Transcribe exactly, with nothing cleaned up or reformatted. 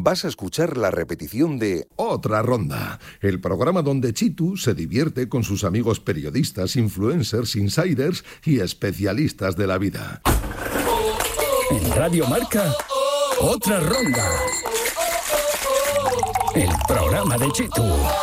vas a escuchar la repetición de Otra Ronda, el programa donde Chitu se divierte con sus amigos periodistas, influencers, insiders y especialistas de la vida. En Radio Marca, Otra Ronda. El programa de Chitu.